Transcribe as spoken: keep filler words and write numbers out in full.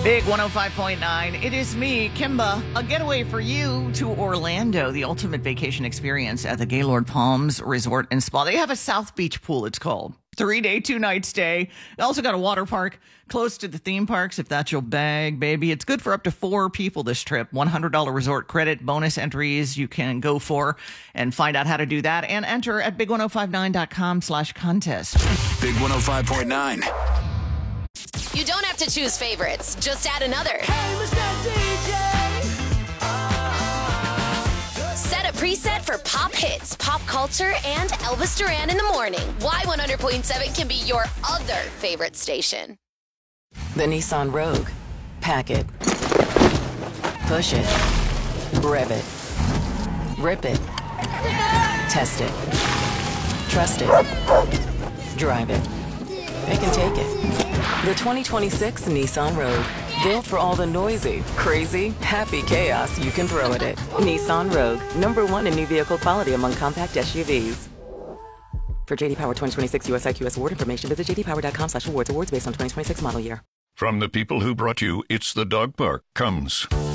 Big one oh five point nine. It is me, Kimba. A getaway for you to Orlando, the ultimate vacation experience at the Gaylord Palms Resort and Spa. They have a South Beach pool, it's called. Three-day, two-night stay. They also got a water park close to the theme parks, if that's your bag, baby. It's good for up to four people this trip. one hundred dollars resort credit, bonus entries you can go for and find out how to do that. And enter at big ten fifty-nine dot com slash contest. Big one oh five point nine. You don't have to choose favorites. Just add another. Hey, Mister D J. Set a preset for pop hits, pop culture, and Elvis Duran in the morning. Y one hundred point seven can be your other favorite station. The Nissan Rogue. Pack it. Push it. Rev it. Rip it. Test it. Trust it. Drive it. They can take it. The twenty twenty-six Nissan Rogue. Built for all the noisy, crazy, happy chaos you can throw at it. Nissan Rogue. Number one in new vehicle quality among compact S U Vs. For J D Power twenty twenty-six U S I Q S award information, visit j d power dot com slash awards. Awards based on twenty twenty-six model year. From the people who brought you It's the Dog Park comes